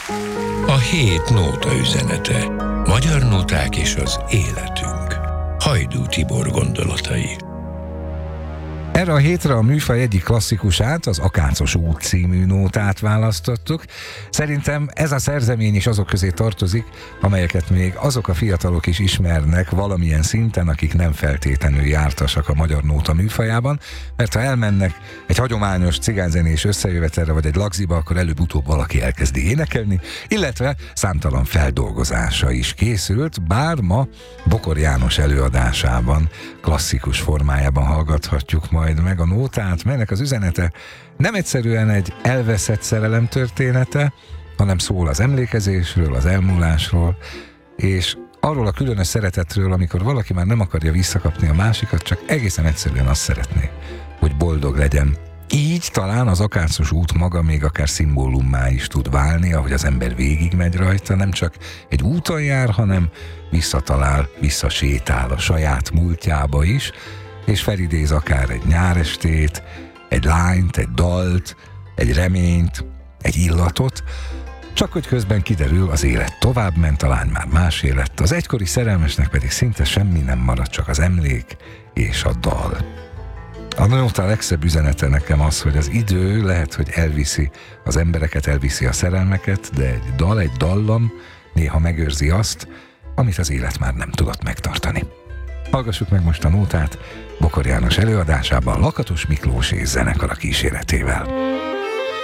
A hét nóta üzenete. Magyar nóták és az életünk. Hajdú Tibor gondolatai. Erre a hétre a műfaj egyik klasszikusát, az Akácos út című nótát választottuk. Szerintem ez a szerzemény is azok közé tartozik, amelyeket még azok a fiatalok is ismernek valamilyen szinten, akik nem feltétlenül jártasak a magyar nóta műfajában, mert ha elmennek egy hagyományos cigányzenés összejövetelre vagy egy lagziba, akkor előbb-utóbb valaki elkezdi énekelni, illetve számtalan feldolgozása is készült, bár ma Bokor János előadásában klasszikus formájában hallgathatjuk majd meg a nótát, melynek az üzenete nem egyszerűen egy elveszett szerelem története, hanem szól az emlékezésről, az elmúlásról, és arról a különös szeretetről, amikor valaki már nem akarja visszakapni a másikat, csak egészen egyszerűen azt szeretné, hogy boldog legyen. Így talán az Akácos út maga még akár szimbólummá is tud válni, ahogy az ember végigmegy rajta, nem csak egy úton jár, hanem visszatalál, visszasétál a saját múltjába is, és felidéz akár egy nyárestét, egy lányt, egy dalt, egy reményt, egy illatot, csak hogy közben kiderül, az élet továbbment, a lány már másé lett, az egykori szerelmesnek pedig szinte semmi nem marad, csak az emlék és a dal. A nóta legszebb üzenete nekem az, hogy az idő lehet, hogy elviszi az embereket, elviszi a szerelmeket, de egy dal, egy dallam néha megőrzi azt, amit az élet már nem tudott megtartani. Hallgassuk meg most a nótát Bokor János előadásában Lakatos Miklós és zenekara kíséretével.